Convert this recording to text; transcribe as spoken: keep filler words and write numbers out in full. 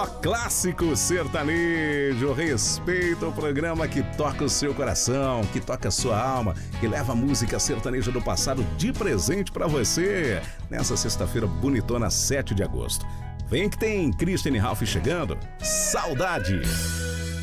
Só clássico sertanejo. Respeita o programa que toca o seu coração, que toca a sua alma, que leva a música sertaneja do passado de presente pra você. Nessa sexta-feira bonitona, sete de agosto. Vem que tem Christiane Ralph chegando. Saudade!